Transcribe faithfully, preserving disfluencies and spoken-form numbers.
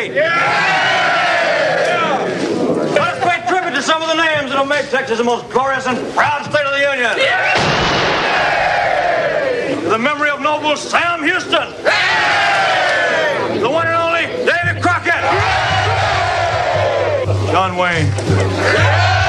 Mississippi. Yeah. Let us pay tribute to some of the names that'll make Texas the most glorious and proud state of the Union. Yeah. To the memory of noble Sam Houston. Yeah. The one and only Davy Crockett. Yeah. John Wayne. Yeah.